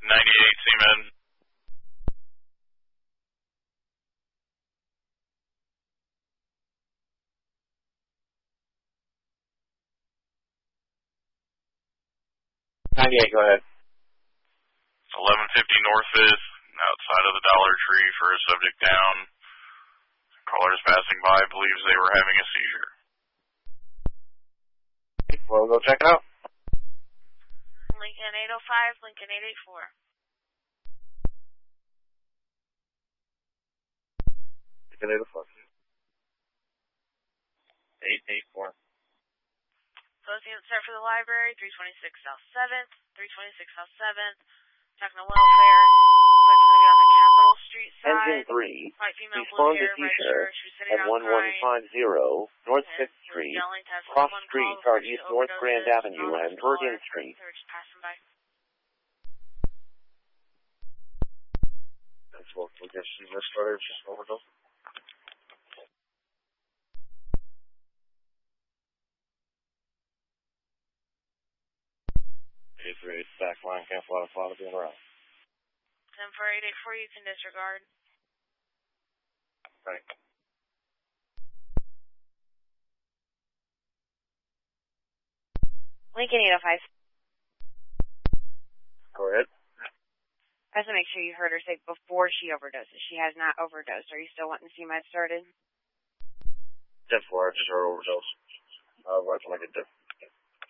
98 Seaman. Go ahead. 1150 North 5th, outside of the Dollar Tree for a subject down. Callers passing by believes they were having a seizure. We'll go check it out. Lincoln 805, Lincoln 884. Lincoln 804. 884. Closing start for the library, 326 South 7th, 326 South 7th. Techno welfare. Looks going to be on the Capitol Street side. Engine 3. White female respond blue to hair, red T-shirt shirt. She was sitting at down crying. 1150 North 5th Street, Yelling to have cross someone street call toward before she East North Grand overdoses. Avenue Not and a caller. Bergen Street. They were just passing by. That's what we guess she just started, just overdose. Back line, cancel out of file being around. 10884, you can disregard. Right. Lincoln 805. Go ahead. I have to make sure you heard her say before she overdoses. She has not overdosed. Are you still wanting to see med started? 10-4, just heard overdose. Right to like a